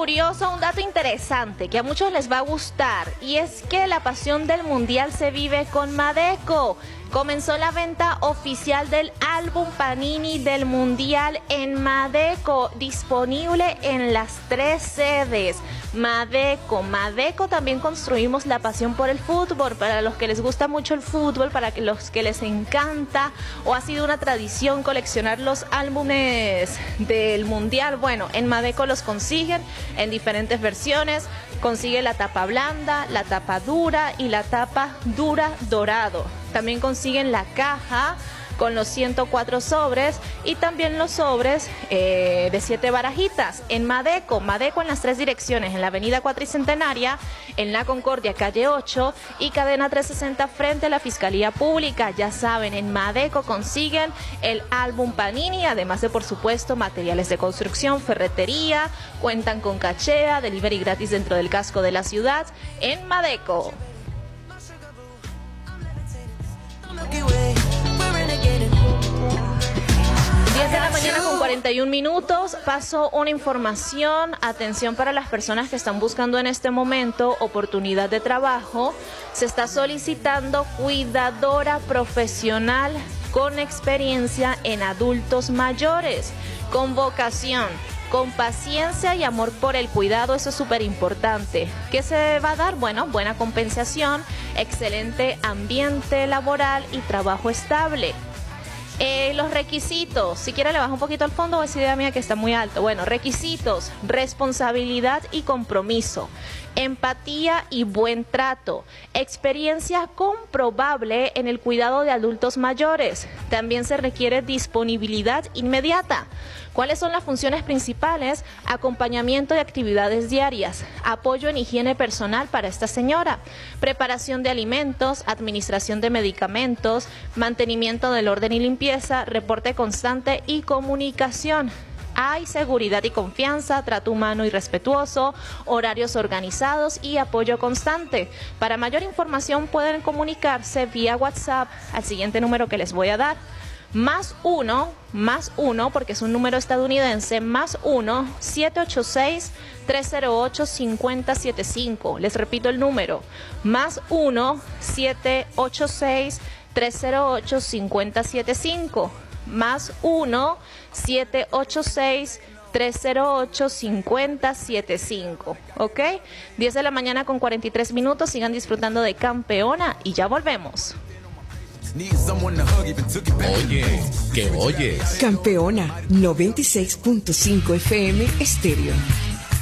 curioso, un dato interesante que a muchos les va a gustar, y es que la pasión del mundial se vive con Madeco. Comenzó la venta oficial del álbum Panini del Mundial en Madeco, disponible en las 3 sedes. Madeco, también construimos la pasión por el fútbol, para los que les gusta mucho el fútbol, para los que les encanta o ha sido una tradición coleccionar los álbumes del Mundial. Bueno, en Madeco los consiguen en diferentes versiones. Consigue la tapa blanda, la tapa dura y la tapa dura dorado. También consiguen la caja con los 104 sobres y también los sobres de 7 barajitas en Madeco en las 3 direcciones, en la avenida Cuatricentenaria, en la Concordia, calle 8 y cadena 360 frente a la Fiscalía Pública. Ya saben, en Madeco consiguen el álbum Panini, además de, por supuesto, materiales de construcción, ferretería, cuentan con cachea, delivery gratis dentro del casco de la ciudad, en Madeco. 10 de la mañana con 41 minutos. Paso una información. Atención para las personas que están buscando en este momento oportunidad de trabajo. Se está solicitando cuidadora profesional con experiencia en adultos mayores, con vocación, con paciencia y amor por el cuidado. Eso es súper importante. ¿Qué se va a dar? Bueno, buena compensación, excelente ambiente laboral y trabajo estable. Los requisitos, si quiere le bajo un poquito al fondo, o es idea mía que está muy alto. Bueno, requisitos: responsabilidad y compromiso, empatía y buen trato, experiencia comprobable en el cuidado de adultos mayores. También se requiere disponibilidad inmediata. ¿Cuáles son las funciones principales? Acompañamiento de actividades diarias, apoyo en higiene personal para esta señora, preparación de alimentos, administración de medicamentos, mantenimiento del orden y limpieza, reporte constante y comunicación. Hay seguridad y confianza, trato humano y respetuoso, horarios organizados y apoyo constante. Para mayor información pueden comunicarse vía WhatsApp al siguiente número que les voy a dar. Más uno, porque es un número estadounidense, más 1-786-308-5075. Les repito el número, más 1-786-308-5075. Más 1-786-308-5075. ¿Ok? 10 de la mañana con 43 minutos. Sigan disfrutando de Campeona y ya volvemos. Oye, ¿qué oyes? Campeona 96.5 FM Estéreo.